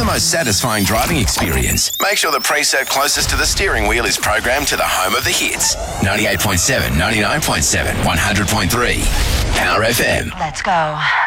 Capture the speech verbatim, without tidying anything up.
the most satisfying driving experience, make sure the preset closest to the steering wheel is programmed to the home of the hits. ninety-eight point seven, ninety-nine point seven, one hundred point three. Power F M. Let's go.